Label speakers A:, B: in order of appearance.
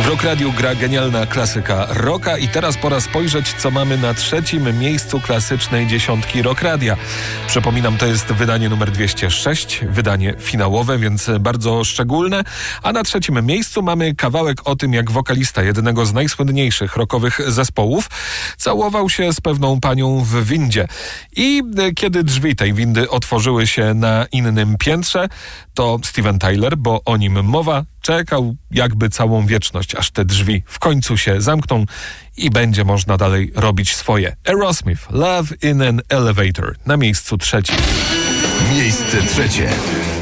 A: Rock Radio gra genialna klasyka rocka i teraz pora spojrzeć, co mamy na trzecim miejscu klasycznej dziesiątki Rock Radia. Przypominam, to jest wydanie numer 206, wydanie finałowe, więc bardzo szczególne. A na trzecim miejscu mamy kawałek o tym, jak wokalista jednego z najsłynniejszych rockowych zespołów całował się z pewną panią w windzie. I kiedy drzwi tej windy otworzyły się na innym piętrze, to Steven Tyler, bo o nim mowa, czekał jakby całą wieczność, aż te drzwi w końcu się zamkną i będzie można dalej robić swoje. Aerosmith, Love in an Elevator, na miejscu trzecim.
B: Miejsce trzecie.